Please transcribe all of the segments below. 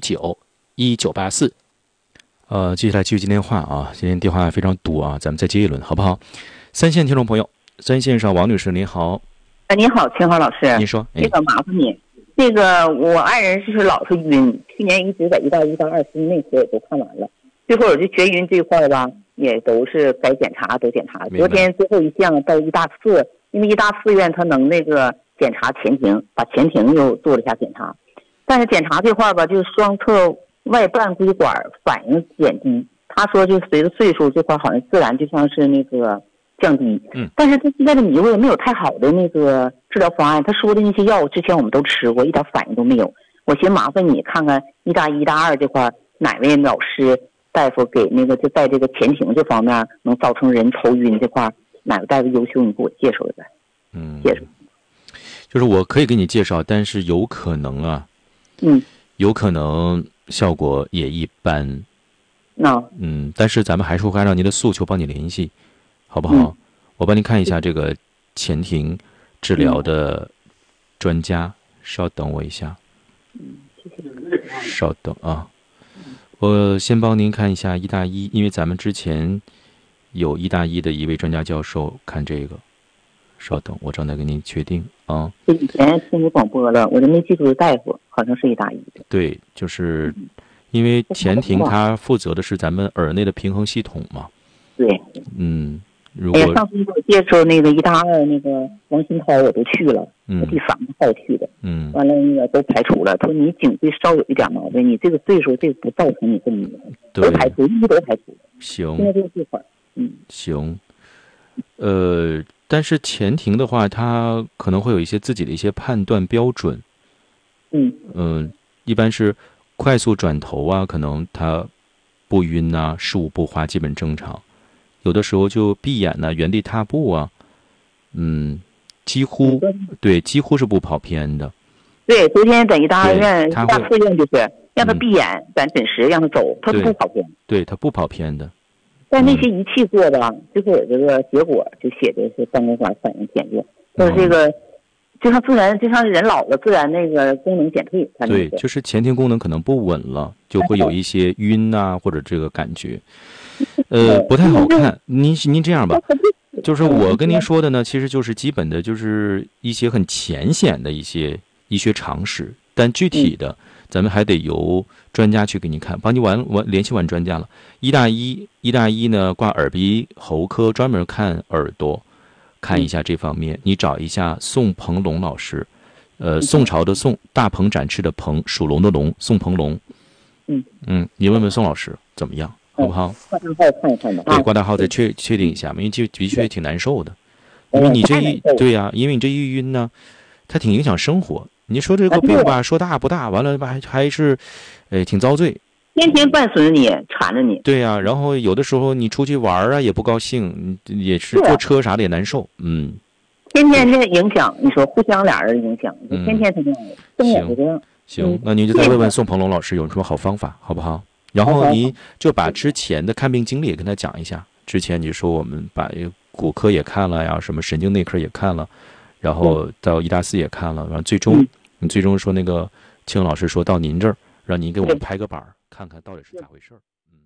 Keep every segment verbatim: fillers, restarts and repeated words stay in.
九一九八四。呃，接下来继续接电话啊，今天电话非常多啊，咱们再接一轮好不好？三线听众朋友，三线上王女士您好。 哎，你好，秦豪老师。 您说。哎、 那个麻烦你，那个我爱人就是老是晕，去年一直在一到一到二期内科也都看完了，最后我就绝晕这块吧，也都是该检查都检查了。昨天最后一项到医大四，因为医大四院他能那个检查前庭，把前庭又做了一下检查，但是检查这块吧，就是双侧外半规管反应减低。他说就随着岁数这块好像自然就像是那个降低， 嗯， 但是他现在的迷糊也没有太好的那个治疗方案。他说的那些药之前我们都吃过，一点反应都没有。我寻麻烦你看看一大一大二这块哪位老师大夫给那个就在这个前庭这方面能造成人头晕这块哪个大夫优秀，你给我介绍一下。 嗯， 介绍。 就是我可以给你介绍，但是有可能啊， 嗯， 有可能效果也一般。 那嗯，但是咱们还是会按照您的诉求帮你联系。好不好、嗯？我帮您看一下这个前庭治疗的专家，嗯、稍等我一下。 嗯， 稍等啊，我先帮您看一下一大一，因为咱们之前有一大一的一位专家教授看这个。稍等，我正在给您确定啊。 以前听你广播了，我就没记住是大夫，好像是一大一的。 对，就是因为前庭他负责的是咱们耳内的平衡系统嘛。 对， 嗯。如果哎呀，上次给我介绍那个一大二那个王新涛，我都去了， 嗯， 我第三个号去的， 嗯， 完了那个都排除了。他说你颈椎稍有一点毛病，你这个岁数这不造成你这么都排除，一都排除。 行， 现在就这块儿，嗯， 行。呃，但是前庭的话，它可能会有一些自己的一些判断标准， 嗯嗯、呃，一般是快速转头啊，可能它不晕啊，视物不花，基本正常。有的时候就闭眼呢、啊，原地踏步啊，嗯，几乎对，几乎是不跑偏的。 对，昨天在一大院、一大四院就是让他闭眼，咱准时让他走，他不跑偏。 对，他不跑偏的。 但那些仪器做的，嗯、最后有这个结果就写的是半规管反应减弱，就是这个，就像自然，就像人老了，自然那个功能减退。 对，就是前庭功能可能不稳了，就会有一些晕啊，或者这个感觉。呃，不太好看。您您这样吧，就是我跟您说的呢，其实就是基本的，就是一些很浅显的一些医学常识，但具体的，咱们还得由专家去给您看，帮你完完联系完专家了。一大一，一大一呢，挂耳鼻喉科，专门看耳朵，看一下这方面。你找一下宋鹏龙老师，呃，宋朝的宋，大鹏展翅的鹏，属龙的龙，宋鹏龙。 嗯嗯，你问问宋老师怎么样？好不好？ 挂大号看一看吧。 对，挂大号再确确定一下嘛，因为这的确挺难受的。因为你这一对呀、啊，因为你这一晕呢，它挺影响生活。你说这个病吧，说大不大，完了吧还还是，哎，挺遭罪。 天天伴随着你，缠着你。 对呀、啊，然后有的时候你出去玩啊，也不高兴，也是坐车啥的也难受。嗯。 天天这影响，你说互相俩人影响，就天天他这样，睁眼就这样。 行，那您就再问问宋鹏龙老师有什么好方法，好不好？然后您就把之前的看病经历也跟他讲一下。之前你说我们把骨科也看了呀，什么神经内科也看了，然后到医大四也看了，然后最终、嗯、你最终说那个庆老师说到您这儿，让您给我们拍个板，看看到底是咋回事。嗯。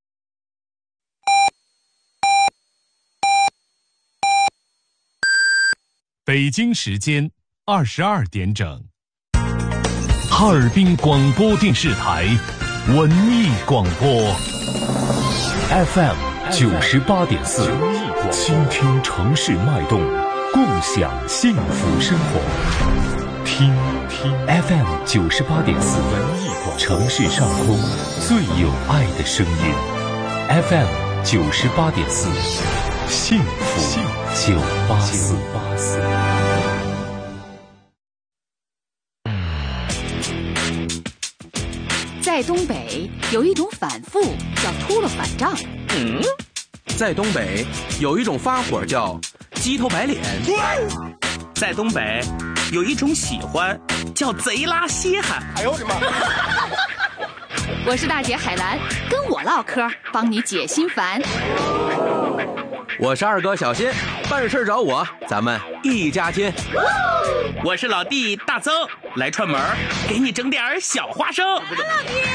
北京时间二十二点整，哈尔滨广播电视台。文艺广播 F M 九十八点四，倾听城市脉动，共享幸福生活。听听 F M 九十八点四，文艺广播，城市上空最有爱的声音。F M 九十八点四，幸福九八四。 在东北有一种反复叫秃了反账。 嗯，在东北有一种发火叫鸡头白脸。在东北有一种喜欢叫贼拉稀罕。哎呦我的妈！ 我是大姐海兰，跟我唠嗑，帮你解心烦。 我是二哥小新，办事找我，咱们一家亲。我是老弟大曾，来串门给你整点小花生。老弟